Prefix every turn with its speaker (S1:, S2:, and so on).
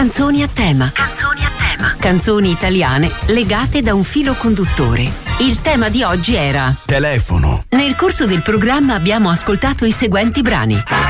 S1: Canzoni a tema.
S2: Canzoni a tema.
S1: Canzoni italiane legate da un filo conduttore. Il tema di oggi era
S3: telefono.
S1: Nel corso del programma abbiamo ascoltato i seguenti brani: